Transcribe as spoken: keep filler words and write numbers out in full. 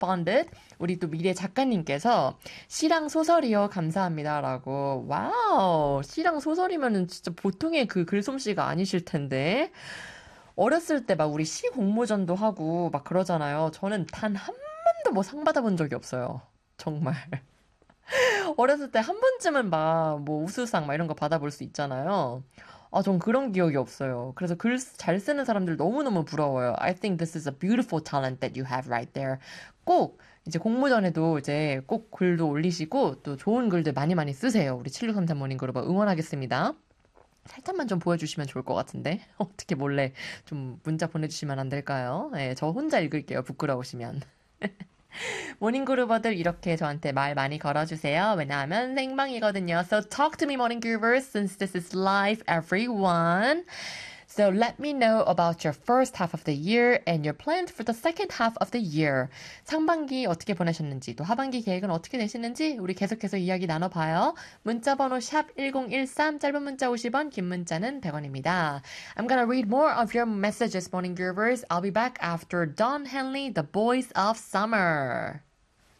correspondent, 우리 또 미래 작가님께서 시랑 소설이요, 감사합니다라고. 와우, 시랑 소설이면은 진짜 보통의 그 글솜씨가 아니실 텐데. 어렸을 때 막 우리 시 공모전도 하고 막 그러잖아요. 저는 단 한 번도 뭐 상 받아본 적이 없어요. 정말. 어렸을 때 한 번쯤은 막 뭐 우수상 막 이런 거 받아볼 수 있잖아요. 아, 전 그런 기억이 없어요. 그래서 글 잘 쓰는 사람들 너무너무 부러워요. I think this is a beautiful talent that you have right there. 꼭 이제 공모전에도 이제 꼭 글도 올리시고 또 좋은 글들 많이 많이 쓰세요. 우리 칠육삼삼 모닝그룹 응원하겠습니다. 살짝만 좀 보여주시면 좋을 것 같은데. 어떻게 몰래 좀 문자 보내주시면 안 될까요? 네, 저 혼자 읽을게요. 부끄러우시면. 모닝그루버들 이렇게 저한테 말 많이 걸어주세요. 왜냐하면 생방이거든요. So talk to me, 모닝그루버스, since this is live, everyone. So let me know about your first half of the year and your plans for the second half of the year. 상반기 어떻게 보내셨는지, 또 하반기 계획은 어떻게 되시는지 우리 계속해서 이야기 나눠봐요. 문자번호 샵 일공일삼, 짧은 문자 오십 원, 긴 문자는 백 원입니다. I'm gonna read more of your messages, morning groovers. I'll be back after Don Henley, The Boys of Summer.